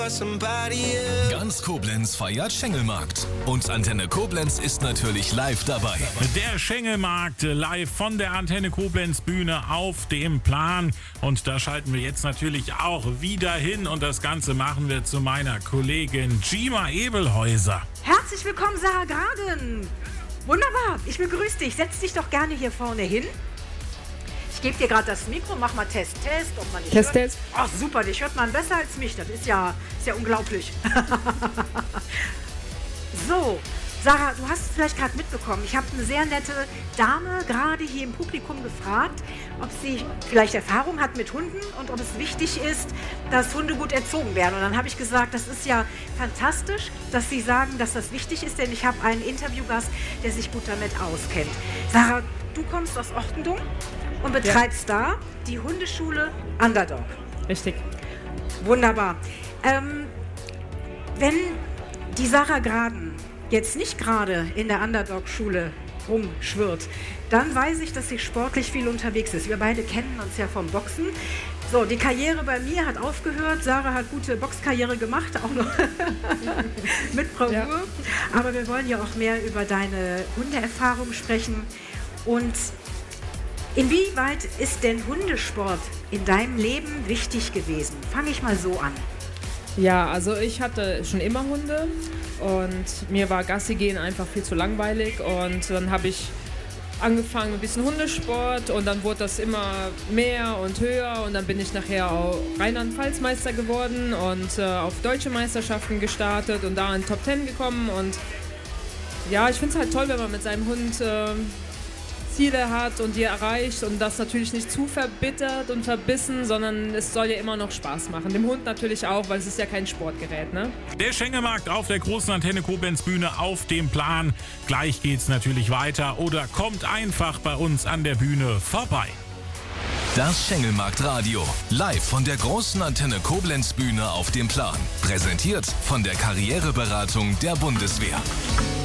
Ganz Koblenz feiert Schengelmarkt. Und Antenne Koblenz ist natürlich live dabei. Der Schengelmarkt live von der Antenne Koblenz Bühne auf dem Plan. Und da schalten wir jetzt natürlich auch wieder hin. Und das Ganze machen wir zu meiner Kollegin Gima Ebelhäuser. Herzlich willkommen, Sarah Graden. Wunderbar, ich begrüße dich. Setz dich doch gerne hier vorne hin. Ich gebe dir gerade das Mikro, mach mal Test, ob man dich hört. Test. Ach super, dich hört man besser als mich, das ist ja unglaublich. So, Sarah, du hast es vielleicht gerade mitbekommen, ich habe eine sehr nette Dame gerade hier im Publikum gefragt, ob sie vielleicht Erfahrung hat mit Hunden und ob es wichtig ist, dass Hunde gut erzogen werden. Und dann habe ich gesagt, das ist ja fantastisch, dass Sie sagen, dass das wichtig ist, denn ich habe einen Interviewgast, der sich gut damit auskennt. Sarah, du kommst aus Ochtendung und betreibst da die Hundeschule Underdog. Richtig. Wunderbar. Wenn die Sarah Graden jetzt nicht gerade in der Underdog-Schule rumschwirrt, dann weiß ich, dass sie sportlich viel unterwegs ist. Wir beide kennen uns ja vom Boxen. So, die Karriere bei mir hat aufgehört. Sarah hat gute Boxkarriere gemacht, auch noch mit Bravour. Ja. Aber wir wollen ja auch mehr über deine Hundeerfahrung sprechen. Und inwieweit ist denn Hundesport in deinem Leben wichtig gewesen? Fange ich mal so an. Ja, also ich hatte schon immer Hunde und mir war Gassi gehen einfach viel zu langweilig und dann habe ich angefangen mit ein bisschen Hundesport und dann wurde das immer mehr und höher und dann bin ich nachher auch Rheinland-Pfalz-Meister geworden und auf deutsche Meisterschaften gestartet und da in Top 10 gekommen und ja, ich finde es halt toll, wenn man mit seinem Hund Ziele hat und die erreicht und das natürlich nicht zu verbittert und verbissen, sondern es soll ja immer noch Spaß machen. Dem Hund natürlich auch, weil es ist ja kein Sportgerät, ne? Der Schengelmarkt auf der großen Antenne Koblenz Bühne auf dem Plan. Gleich geht's natürlich weiter oder kommt einfach bei uns an der Bühne vorbei. Das Schengelmarkt-Radio. Live von der großen Antenne Koblenz Bühne auf dem Plan. Präsentiert von der Karriereberatung der Bundeswehr.